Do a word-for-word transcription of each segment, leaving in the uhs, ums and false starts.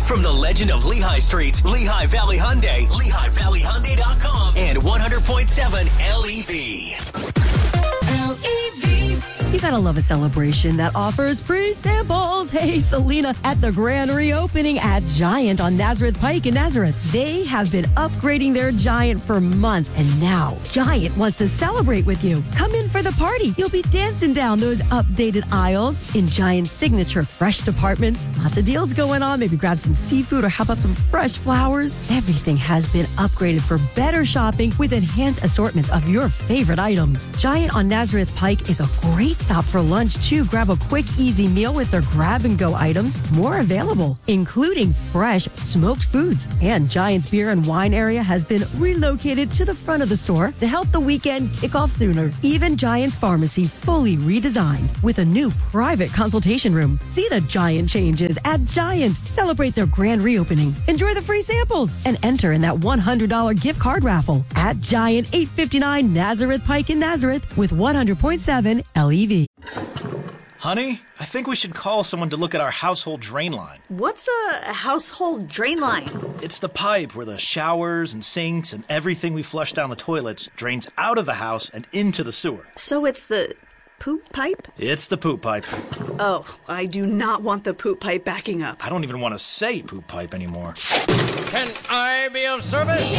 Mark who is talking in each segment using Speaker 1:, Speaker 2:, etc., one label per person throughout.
Speaker 1: From the legend of Lehigh Street, Lehigh Valley Hyundai, Lehigh Valley Hyundai dot com, and one hundred point seven L E V.
Speaker 2: L E V.
Speaker 3: You gotta love a celebration that offers free samples. Hey, Selena, at the grand reopening at Giant on Nazareth Pike in Nazareth. They have been upgrading their Giant for months, and now Giant wants to celebrate with you. Come in for the party. You'll be dancing down those updated aisles in Giant's signature fresh departments. Lots of deals going on. Maybe grab some seafood, or how about some fresh flowers? Everything has been upgraded for better shopping with enhanced assortments of your favorite items. Giant on Nazareth Pike is a great stop for lunch, too. Grab a quick, easy meal with their grab-and-go items. More available, including fresh smoked foods. And Giant's beer and wine area has been relocated to the front of the store to help the weekend kick off sooner. Even Giant's pharmacy fully redesigned with a new private consultation room. See the Giant changes at Giant. Celebrate their grand reopening. Enjoy the free samples and enter in that one hundred dollars gift card raffle at Giant, eight fifty-nine Nazareth Pike in Nazareth with one hundred point seven L E V.
Speaker 4: Honey, I think we should call someone to look at our household drain line.
Speaker 5: What's a household drain line?
Speaker 4: It's the pipe where the showers and sinks and everything we flush down the toilets drains out of the house and into the sewer.
Speaker 5: So it's the poop pipe?
Speaker 4: It's the poop pipe.
Speaker 5: Oh, I do not want the poop pipe backing up.
Speaker 4: I don't even want to say poop pipe anymore.
Speaker 6: Can I be of service?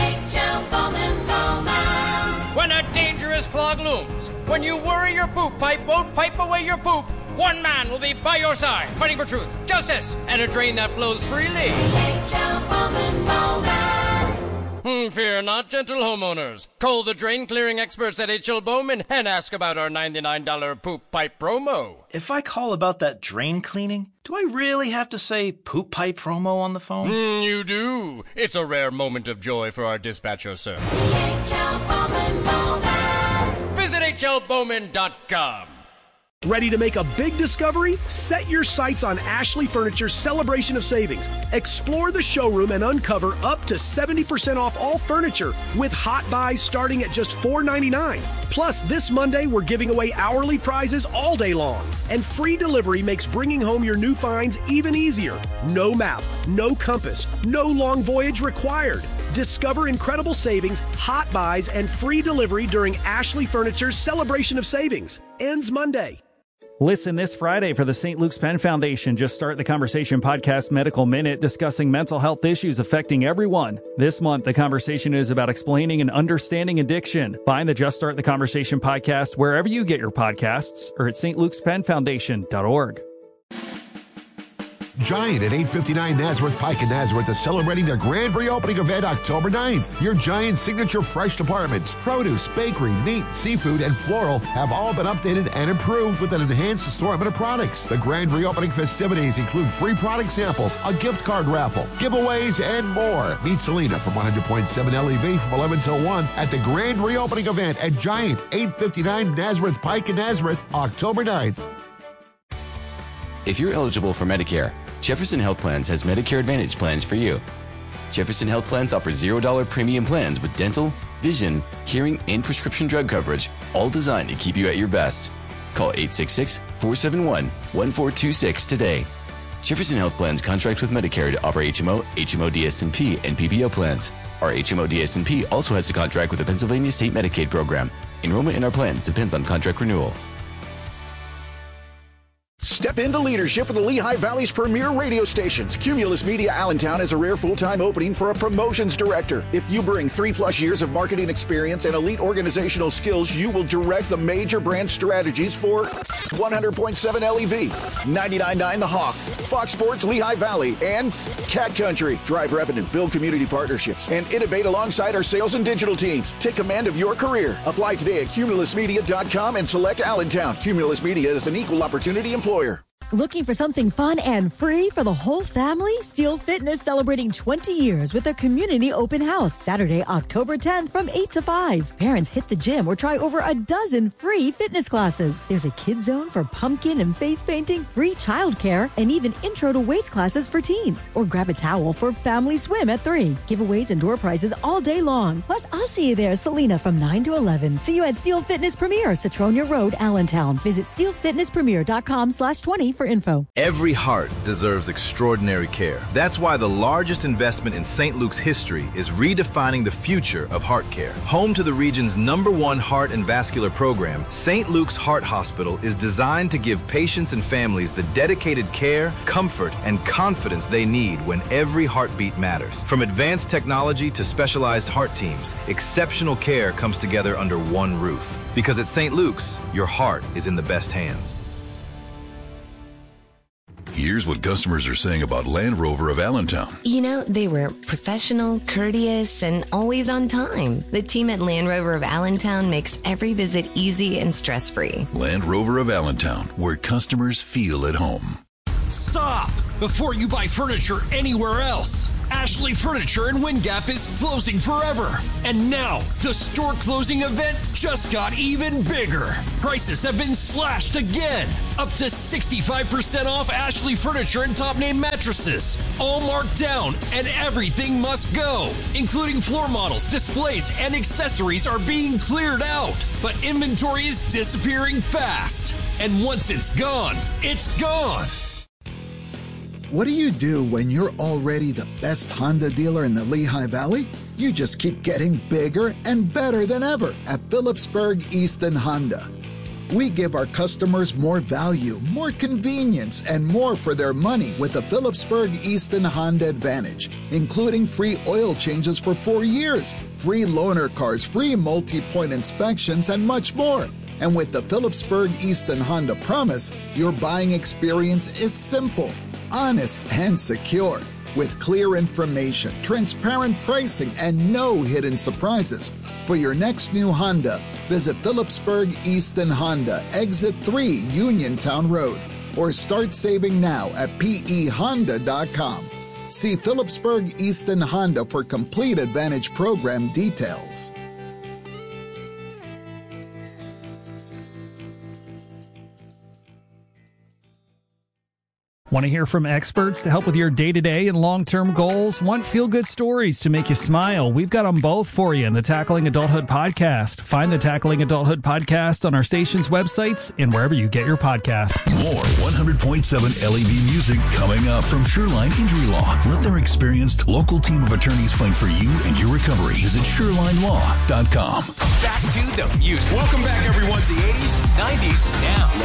Speaker 6: When a dangerous clog looms, when you worry your poop pipe won't pipe away your poop, one man will be by your side, fighting for truth, justice, and a drain that flows freely. Hmm, fear not, gentle homeowners. Call the drain clearing experts at H L Bowman and ask about our ninety-nine dollars poop pipe promo.
Speaker 4: If I call about that drain cleaning, do I really have to say poop pipe promo on the phone?
Speaker 6: Mm, you do. It's a rare moment of joy for our dispatcher, sir. Visit H L Bowman dot com.
Speaker 7: Ready to make a big discovery? Set your sights on Ashley Furniture's Celebration of Savings. Explore the showroom and uncover up to seventy percent off all furniture with hot buys starting at just four ninety-nine. Plus, this Monday, we're giving away hourly prizes all day long. And free delivery makes bringing home your new finds even easier. No map, no compass, no long voyage required. Discover incredible savings, hot buys, and free delivery during Ashley Furniture's Celebration of Savings. Ends Monday.
Speaker 8: Listen this Friday for the Saint Luke's Penn Foundation Just Start the Conversation podcast Medical Minute, discussing mental health issues affecting everyone. This month, the conversation is about explaining and understanding addiction. Find the Just Start the Conversation podcast wherever you get your podcasts or at st lukes penn foundation dot org.
Speaker 9: Giant at eight fifty-nine Nazareth Pike in Nazareth is celebrating their grand reopening event October ninth. Your Giant signature fresh departments, produce, bakery, meat, seafood, and floral have all been updated and improved with an enhanced assortment of products. The grand reopening festivities include free product samples, a gift card raffle, giveaways, and more. Meet Selena from one hundred point seven L E V from eleven till one at the grand reopening event at Giant, eight fifty-nine Nazareth Pike in Nazareth, October ninth.
Speaker 10: If you're eligible for Medicare, Jefferson Health Plans has Medicare Advantage plans for you. Jefferson Health Plans offers zero dollars premium plans with dental, vision, hearing, and prescription drug coverage, all designed to keep you at your best. Call eight six six, four seven one, one four two six today. Jefferson Health Plans contract with Medicare to offer H M O, H M O D S and P, and P P O plans. Our H M O D S and P also has a contract with the Pennsylvania State Medicaid program. Enrollment in our plans depends on contract renewal.
Speaker 11: Step into leadership with the Lehigh Valley's premier radio stations. Cumulus Media Allentown has a rare full-time opening for a promotions director. If you bring three-plus years of marketing experience and elite organizational skills, you will direct the major brand strategies for one hundred point seven L E V, ninety-nine point nine The Hawk, Fox Sports Lehigh Valley, and Cat Country. Drive revenue, build community partnerships, and innovate alongside our sales and digital teams. Take command of your career. Apply today at cumulus media dot com and select Allentown. Cumulus Media is an equal opportunity employer.
Speaker 3: Looking for something fun and free for the whole family? Steel Fitness celebrating twenty years with a community open house Saturday, October tenth from eight to five. Parents hit the gym or try over a dozen free fitness classes. There's a kid zone for pumpkin and face painting, free childcare, and even intro to weights classes for teens. Or grab a towel for family swim at three. Giveaways and door prizes all day long. Plus, I'll see you there, Selena, from nine to eleven. See you at Steel Fitness Premier, Citronia Road, Allentown. Visit steel fitness premier dot com slash twenty for for info.
Speaker 12: Every heart deserves extraordinary care. That's why the largest investment in Saint Luke's history is redefining the future of heart care. Home to the region's number one heart and vascular program, Saint Luke's Heart Hospital is designed to give patients and families the dedicated care, comfort, and confidence they need when every heartbeat matters. From advanced technology to specialized heart teams, exceptional care comes together under one roof. Because at Saint Luke's, your heart is in the best hands.
Speaker 13: Here's what customers are saying about Land Rover of Allentown.
Speaker 14: You know, they were professional, courteous, and always on time. The team at Land Rover of Allentown makes every visit easy and stress-free.
Speaker 13: Land Rover of Allentown, where customers feel at home.
Speaker 15: Stop! Before you buy furniture anywhere else, Ashley Furniture in Wind Gap is closing forever. And now, the store closing event just got even bigger. Prices have been slashed again. Up to sixty-five percent off Ashley Furniture and top name mattresses. All marked down, and everything must go. Including floor models, displays, and accessories are being cleared out. But inventory is disappearing fast. And once it's gone, it's gone.
Speaker 16: What do you do when you're already the best Honda dealer in the Lehigh Valley? You just keep getting bigger and better than ever at Phillipsburg Easton Honda. We give our customers more value, more convenience, and more for their money with the Phillipsburg Easton Honda Advantage, including free oil changes for four years, free loaner cars, free multi-point inspections, and much more. And with the Phillipsburg Easton Honda Promise, your buying experience is simple, honest, and secure, with clear information, transparent pricing, and no hidden surprises. For your next new Honda, visit Phillipsburg Easton Honda, Exit three, Uniontown Road, or start saving now at P E honda dot com. See Phillipsburg Easton Honda for complete Advantage program details.
Speaker 8: Want to hear from experts to help with your day-to-day and long-term goals? Want feel-good stories to make you smile? We've got them both for you in the Tackling Adulthood podcast. Find the Tackling Adulthood podcast on our station's websites and wherever you get your podcasts.
Speaker 13: More one hundred point seven L E V music coming up from Shoreline Injury Law. Let their experienced local team of attorneys fight for you and your recovery. Visit shoreline law dot com.
Speaker 1: Back to the music.
Speaker 15: Welcome back, everyone.
Speaker 1: The eighties, nineties, now.